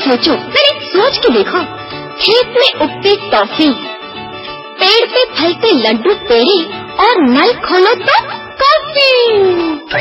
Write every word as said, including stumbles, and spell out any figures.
सोचो, जरा सोच के देखो। खेत में उगती टॉफी, पेड़ पे फलते लड्डू पेड़े और नल खोलो तो कॉफी।